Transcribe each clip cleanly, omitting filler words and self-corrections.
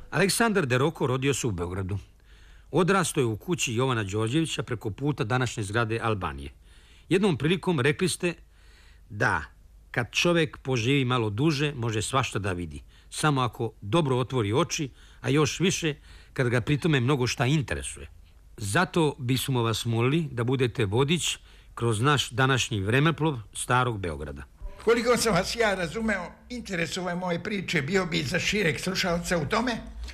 Aleksandar de Roko rodio se u Beogradu. Odrastao je u kući Jovana Đorđevića preko puta današnje zgrade Albanije. Jednom prilikom rekli ste da kad čovjek poživi malo duže može svašta da vidi, samo ako dobro otvori oči, a još više kad ga pritome mnogo šta interesuje. Zato bismo vas molili da budete vodič kroz naš današnji vremeplov starog Beograda. Koliko sam vas ja razumeo, interes ove moje priče bio bi za šireg slušalca u tome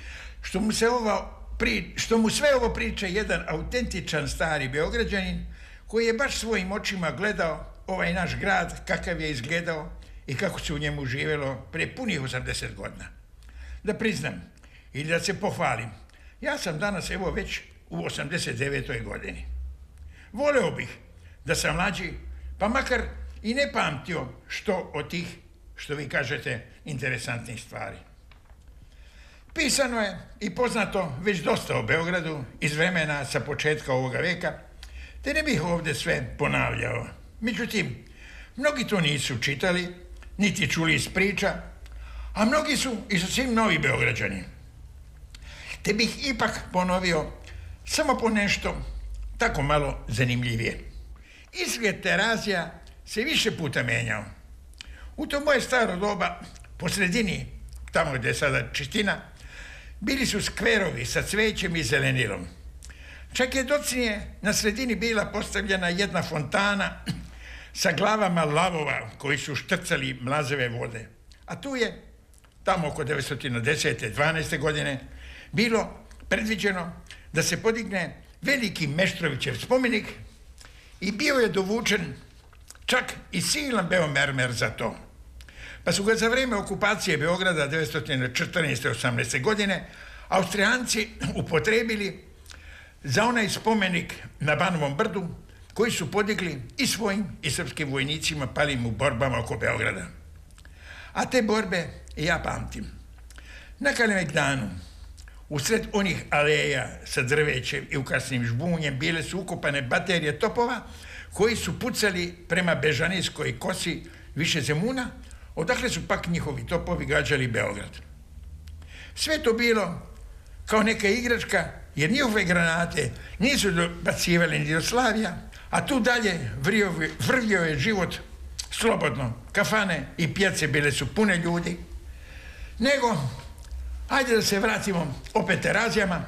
što mu sve ovo priča jedan autentičan stari Beograđanin koji je baš svojim očima gledao ovaj naš grad kakav je izgledao i kako se u njemu živjelo prije punih 80 godina. Da priznam ili da se pohvalim, ja sam danas evo već u 89. godini. Voleo bih da sam mlađi, pa makar i ne pamtio što od tih, što vi kažete, interesantnih stvari. Pisano je i poznato već dosta o Beogradu iz vremena sa početka ovoga veka, te ne bih ovdje sve ponavljao. Međutim, mnogi to nisu čitali, niti čuli iz priča, a mnogi su i sasvim novi Beograđani. Te bih ipak ponovio samo po nešto tako malo zanimljivije. Izgled Terazija se više puta menjao. U to moje staro doba, po sredini, tamo gdje je sada čistina, bili su skverovi sa cvećem i zelenilom. Čak je docnije na sredini bila postavljena jedna fontana sa glavama lavova koji su štrcali mlazeve vode. A tu je, tamo oko 1910. 12. godine, bilo predviđeno da se podigne veliki Meštrovićev spomenik i bio je dovučen čak i silan beomermer za to. Pa su ga za vrijeme okupacije Beograda 1914. 18. godine Austrijanci upotrebili za onaj spomenik na Banovom brdu koji su podigli i svojim i srpskim vojnicima palim u borbama oko Beograda. A te borbe ja pamtim. Na Kalemegdanu, usred onih aleja sa drvećem i ukrasnim žbunjem bile su ukopane baterije topova koji su pucali prema Bežanijskoj kosi više Zemuna, odakle su pak njihovi topovi gađali Beograd. Sve to bilo kao neka igračka, jer njihove granate nisu dobacivali ni do Slavija, a tu dalje vrvio je život slobodno. Kafane i pijace bile su pune ljudi. Nego, ajde da se vratimo opet Terazijama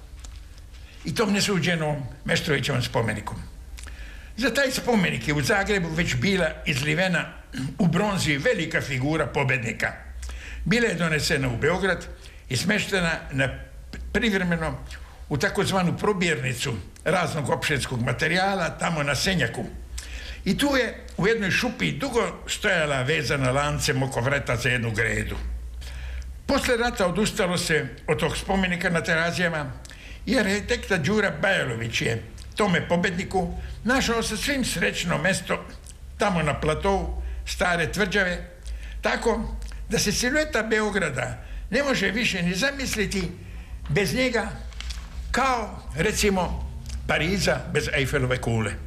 i tom nesuđenom Meštrovićevom spomeniku. Za taj spomenik je u Zagrebu već bila izlivena u bronzi velika figura pobednika. Bila je donesena u Beograd i smeštena privremeno u takozvanu probirnicu raznog opštenskog materijala tamo na Senjaku. I tu je u jednoj šupi dugo stojala vezana lancem oko vrata za jednu gredu. Posle rata odustalo se od tog spomenika na Terazijama i arhitekta Đura Bajalović je tome pobedniku našao sasvim srećno mesto tamo na platovu stare tvrđave, tako da se silueta Beograda ne može više ni zamisliti bez njega, kao recimo Pariza bez Eiffelove kule.